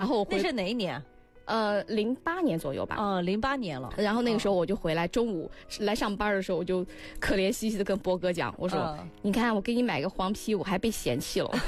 后那是哪一年 ？08年左右吧。 08年了。 然后那个时候我就回来，中午来上班的时候，我就可怜兮兮的跟波哥讲，我说：“你看，我给你买个黄皮，我还被嫌弃了。”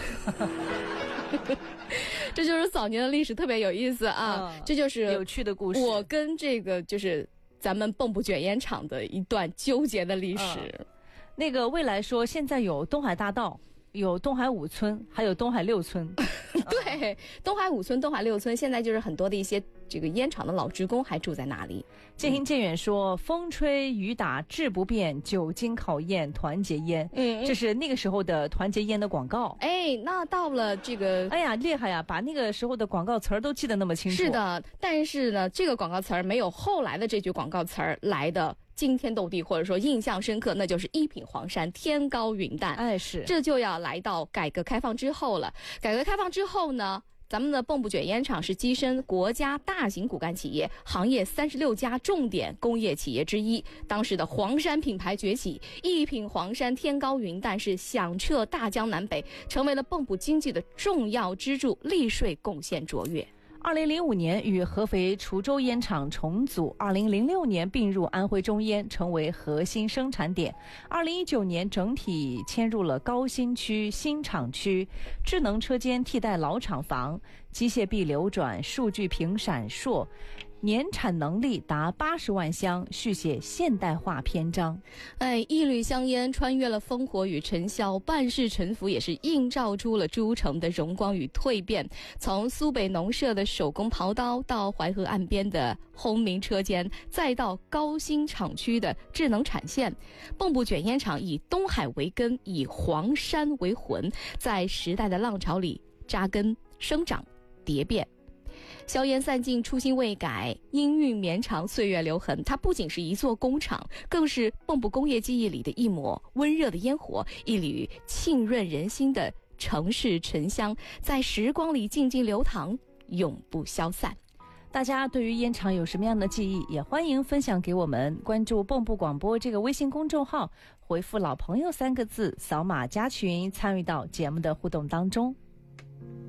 这就是早年的历史，特别有意思啊！这就是有趣的故事。 我跟这个就是咱们蚌埠卷烟厂的一段纠结的历史。 那个未来说，现在有东海大道，有东海5村，还有东海6村。 对，东海5村、东海6村，现在就是很多的一些这个烟厂的老职工还住在那里。 渐行渐远说，风吹雨打志不变，久经考验团结烟。这是那个时候的团结烟的广告。 那到了这个， 哎呀，厉害呀，把那个时候的广告词儿都记得那么清楚。 是的，但是呢，这个广告词儿没有后来的这句广告词儿来的惊天动地，或者说印象深刻，那就是一品黄山天高云淡。 是， 这就要来到改革开放之后了。改革开放之后呢，咱们的蚌埠卷烟厂是跻身国家大型骨干企业行业36家重点工业企业之一。当时的黄山品牌崛起，一品黄山天高云淡是响彻大江南北，成为了蚌埠经济的重要支柱，利税贡献卓越。 2005年与合肥滁州烟厂重组，2006年并入安徽中烟，成为核心生产点。2019年整体迁入了高新区新厂区，智能车间替代老厂房，机械臂流转，数据屏闪烁，年产能力达80万箱，续写现代化篇章。 一缕香烟穿越了烽火与尘嚣，半世沉浮也是映照出了诸城的荣光与蜕变。从苏北农舍的手工刨刀，到淮河岸边的轰鸣车间，再到高新厂区的智能产线，蚌埠卷烟厂以东海为根，以黄山为魂，在时代的浪潮里扎根生长蝶变。硝烟散尽，初心未改，音韵绵长，岁月留痕。它不仅是一座工厂，更是蚌埠工业记忆里的一抹温热的烟火，一缕沁润人心的城市沉香，在时光里静静流淌，永不消散。 大家对于烟厂有什么样的记忆，也欢迎分享给我们。关注蚌埠广播这个微信公众号，回复老朋友3个字，扫码加群，参与到节目的互动当中。